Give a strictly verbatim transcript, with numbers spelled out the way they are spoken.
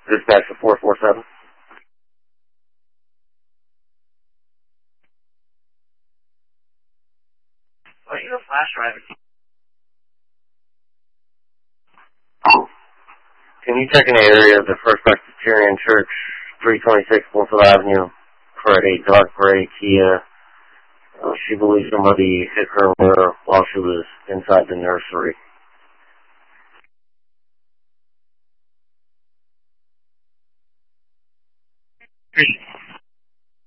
Dispatch to four four seven. Are you a flash driver? Can you check in the area of the First Presbyterian Church, three twenty-six Bloomfield Avenue, for a dark gray Kia? Uh, she believes somebody hit her while she was inside the nursery.